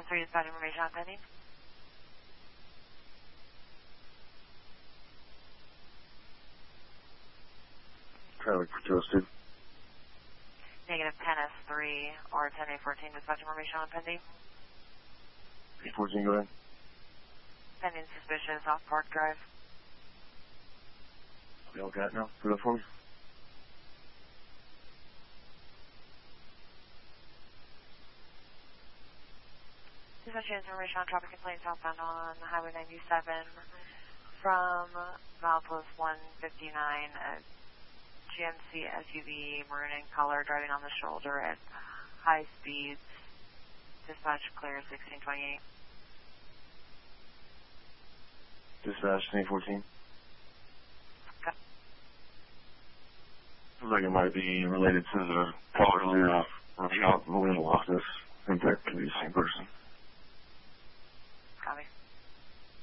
3, dispatch information on pending. Traffic for Toasted. Negative 10S3 or 10A14, dispatch information on pending. 814, go ahead. Pending suspicious off Park Drive. We all got it now? Put it up for me. Dispatch information on traffic complaint southbound on Highway 97 from milepost 159. GMC SUV, maroon in color, driving on the shoulder at high speeds. Dispatch clear 1628. Dispatch 1014. Okay. Looks like it might be related to the call earlier of Rashad Williams lost this.